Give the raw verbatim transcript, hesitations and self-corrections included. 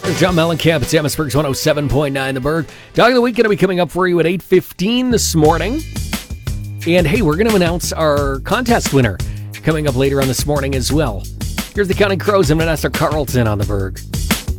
John Mellencamp at Amherstburg's one oh seven point nine The Berg. Dog of the Week going to be coming up for you at eight fifteen this morning. And hey, we're going to announce our contest winner coming up later on this morning as well. Here's the Counting Crows and Vanessa Carlton on The Berg.